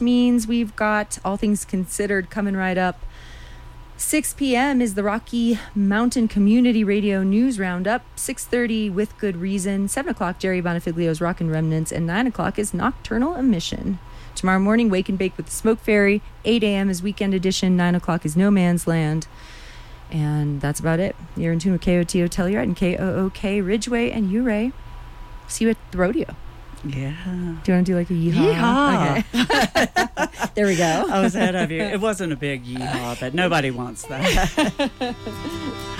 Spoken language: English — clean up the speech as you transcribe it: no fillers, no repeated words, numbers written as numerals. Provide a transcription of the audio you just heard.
means we've got All Things Considered coming right up. 6 p.m. is the Rocky Mountain Community Radio News Roundup. 6:30 With Good Reason. 7 o'clock, Jerry Bonafiglio's Rockin' Remnants. And 9 o'clock is Nocturnal Emission. Tomorrow morning, Wake and Bake with the Smoke Fairy. 8 a.m. is Weekend Edition. 9 o'clock is No Man's Land. And that's about it. You're in tune with KOTO Telluride and KOOK Ridgeway and Ouray. See you at the rodeo. Yeah. Do you want to do like a yeehaw? Yeehaw. Okay. There we go. I was ahead of you. It wasn't a big yeehaw, but nobody wants that.